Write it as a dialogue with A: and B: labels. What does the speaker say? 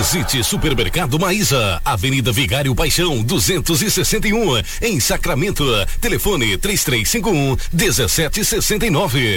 A: Visite Supermercado Maísa, Avenida Vigário Paixão 261, em Sacramento. Telefone 3351-1769.